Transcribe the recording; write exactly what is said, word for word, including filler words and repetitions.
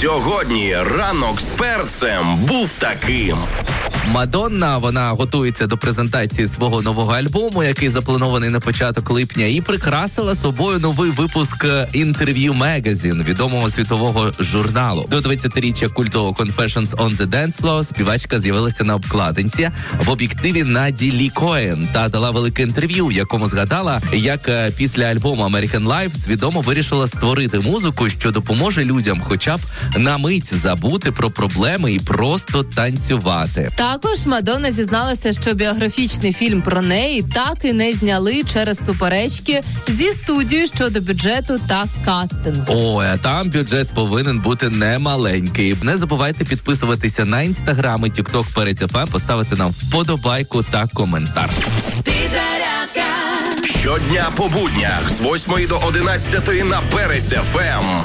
Сьогодні ранок з перцем був таким. Мадонна, вона готується до презентації свого нового альбому, який запланований на початок липня, і прикрасила собою новий випуск інтерв'ю Magazine, відомого світового журналу. До двадцятиріччя культового Confessions on the Dance Floor співачка з'явилася на обкладинці в об'єктиві Наді Лі Коен та дала велике інтерв'ю, в якому згадала, як після альбому American Life свідомо вирішила створити музику, що допоможе людям хоча б на мить забути про проблеми і просто танцювати. Також Мадонна зізналася, що біографічний фільм про неї так і не зняли через суперечки зі студією щодо бюджету та кастингу. Ой, а там бюджет повинен бути немаленький. Не забувайте підписуватися на інстаграм і тікток Перець еф ем, поставити нам вподобайку та коментар. Щодня по буднях з восьмої до одинадцятої на Перець еф ем.